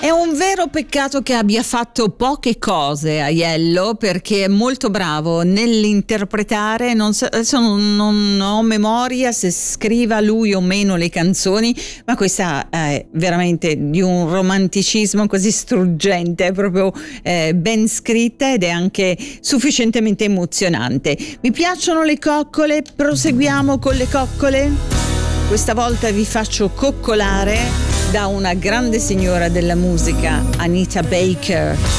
È un vero peccato che abbia fatto poche cose Aiello, perché è molto bravo nell'interpretare. Adesso non ho memoria se scriva lui o meno le canzoni, ma questa è veramente di un romanticismo così struggente, è proprio ben scritta ed è anche sufficientemente emozionante. Mi piacciono le coccole, proseguiamo con le coccole. Questa volta vi faccio coccolare da una grande signora della musica, Anita Baker.